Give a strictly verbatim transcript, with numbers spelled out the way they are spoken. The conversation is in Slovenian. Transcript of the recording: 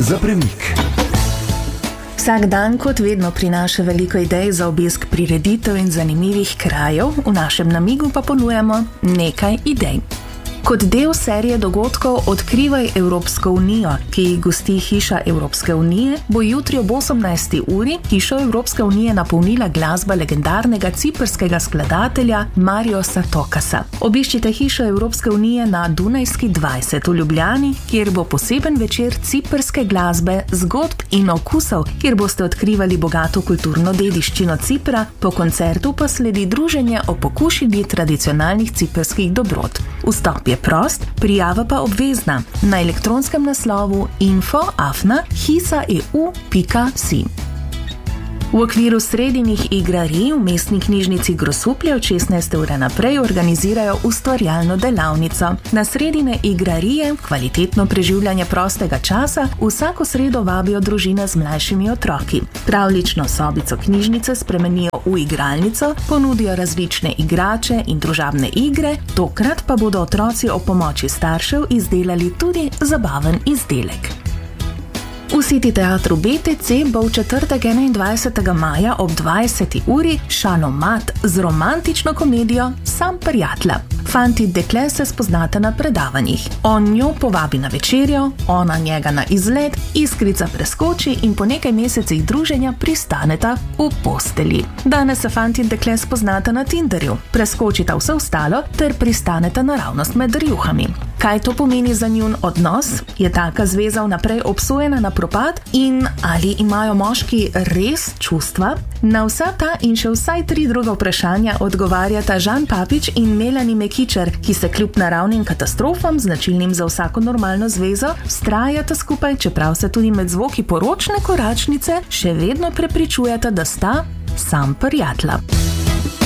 za premik. Vsak dan kot vedno prinaša veliko idej za obisk prireditev in zanimivih krajev, v našem namigu pa ponujamo nekaj idej. Kot del serije dogodkov Odkrivaj Evropsko unijo, ki jih gosti Hiša Evropske unije, bo jutri ob osemnajsti uri Hišo Evropske unije napolnila glasba legendarnega ciprskega skladatelja Mariosa Tokasa. Obiščite Hišo Evropske unije na Dunajski dvajset v Ljubljani, kjer bo poseben večer ciprske glasbe, zgodb in okusov, kjer boste odkrivali bogato kulturno dediščino Cipra, po koncertu pa sledi druženje o pokušini tradicionalnih ciprskih dobrot. Vstop je prost, prijava pa obvezna na elektronskem naslovu info afna hisau pika si. V okviru sredinih igrarij v mestni knjižnici Grosuplje od šestnajste ure naprej organizirajo ustvarjalno delavnico. Na sredine igrarije, kvalitetno preživljanje prostega časa, vsako sredo vabijo družine z mlajšimi otroki. Pravlično sobico knjižnice spremenijo v igralnico, ponudijo različne igrače in družabne igre, tokrat pa bodo otroci ob pomoči staršev izdelali tudi zabaven izdelek. V City teatru B T C bo v četrtek enaindvajsetega maja ob dvajseti uri Šalomat z romantično komedijo Sam prijatla. Fanti in dekle se spoznata na predavanjih. On njo povabi na večerjo, ona njega na izlet, iskrica preskoči in po nekaj mesecih druženja pristaneta v postelji. Danes se fanti in dekle spoznata na Tinderju, preskočita vse ostalo ter pristaneta naravnost med rjuhami. Kaj to pomeni za njun odnos? Je taka zveza vnaprej obsojena na propad in ali imajo moški res čustva? Na vsa ta in še vsaj tri druga vprašanja odgovarjata Žan Papič in Melanie Mekičer, ki se kljub naravnim katastrofam, značilnim za vsako normalno zvezo, vztrajata skupaj, čeprav se tudi med zvoki poročne koračnice še vedno prepričujeta, da sta sam prijatla.